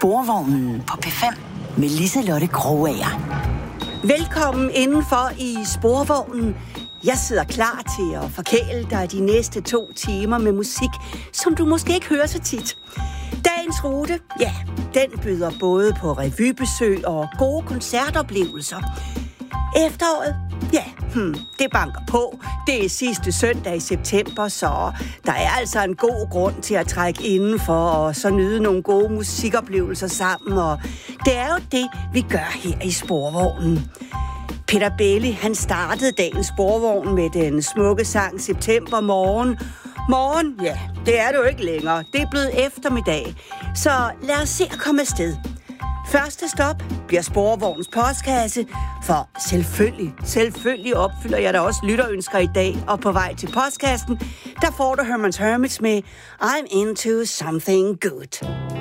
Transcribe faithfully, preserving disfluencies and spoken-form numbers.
Sporvognen på P fem med Liselotte Krogager. Velkommen indenfor i Sporvognen. Jeg sidder klar til at forkæle dig de næste to timer med musik, som du måske ikke hører så tit. Dagens rute, ja, den byder både på revybesøg og gode koncertoplevelser. Efteråret, ja, hmm, det banker på. Det er sidste søndag i september, så der er altså en god grund til at trække indenfor og så nyde nogle gode musikoplevelser sammen. Og det er jo det, vi gør her i Sporvognen. Peter Belli, han startede dagens Sporvogn med den smukke sang September Morgen. Morgen, ja, det er det jo ikke længere. Det er blevet eftermiddag. Så lad os se at komme afsted. Første stop bliver Sporvognens postkasse, for selvfølgelig, selvfølgelig opfylder jeg da også lytterønsker i dag, og på vej til postkassen, der får du Herman's Hermits med I'm Into Something Good.